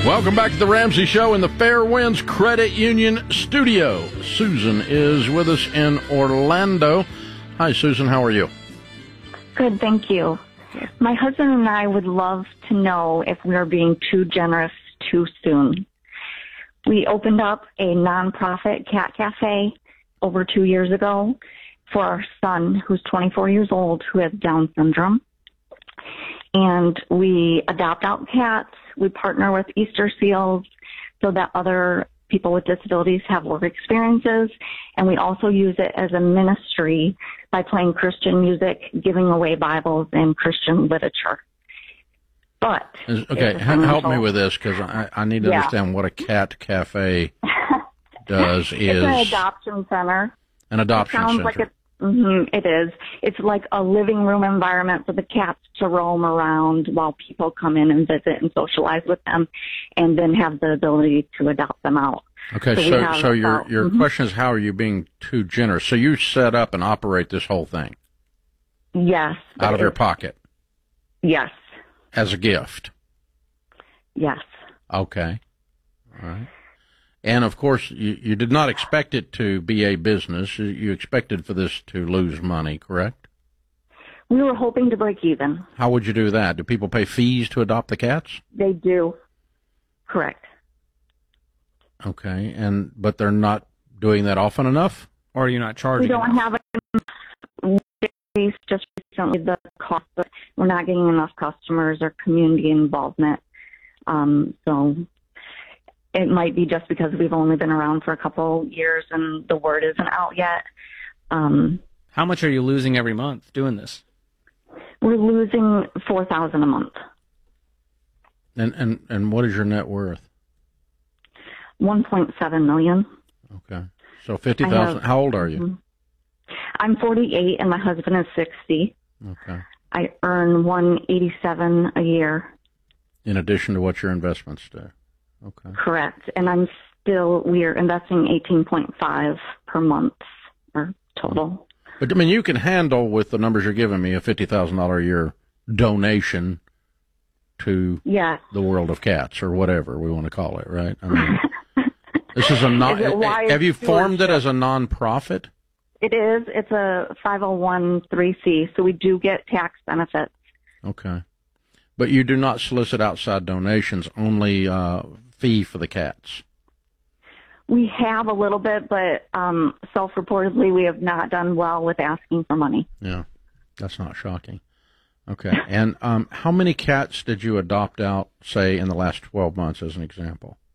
Welcome back to the Ramsey Show in the Fairwinds Credit Union studio. Susan is with us in Orlando. Hi, Susan. How are you? Good, thank you. My husband and I would love to know if we are being too generous too soon. We opened up a nonprofit cat cafe over 2 years ago for our son, who's 24 years old, who has Down syndrome. And we adopt out cats. We partner with Easter Seals so that other people with disabilities have work experiences. And we also use it as a ministry by playing Christian music, giving away Bibles and Christian literature. But okay, help me with this, because I need to understand what a cat cafe does. It's an adoption center. An adoption center. Like it is. It's like a living room environment for the cats to roam around while people come in and visit and socialize with them, and then have the ability to adopt them out. Okay, so your question is, how are you being too generous? So you set up and operate this whole thing? Yes. Out of your pocket? Yes. As a gift? Yes. Okay. All right. And, of course, you did not expect it to be a business. You expected for this to lose money, correct? We were hoping to break even. How would you do that? Do people pay fees to adopt the cats? They do. Correct. Okay. But they're not doing that often enough? Or are you not charging We don't enough? have just recently the cost, but we're not getting enough customers or community involvement. So it might be just because we've only been around for a couple years and the word isn't out yet. How much are you losing every month doing this? We're losing $4,000 a month. And what is your net worth? $1.7 million. Okay. So $50,000. How old are you? I'm 48 and my husband is 60. Okay. I earn $187 a year. In addition to what your investments do. Okay. Correct. And we're investing 18.5 per month or total. But, I mean, you can handle, with the numbers you're giving me, a $50,000 a year donation to the world of cats, or whatever we want to call it, right? I mean, this is have you formed it as a nonprofit? It is. It's a 501(c), so we do get tax benefits. Okay. But you do not solicit outside donations, only fee for the cats. We have a little bit, but self-reportedly we have not done well with asking for money. Yeah, that's not shocking. Okay. And how many cats did you adopt out, say, in the last 12 months, as an example?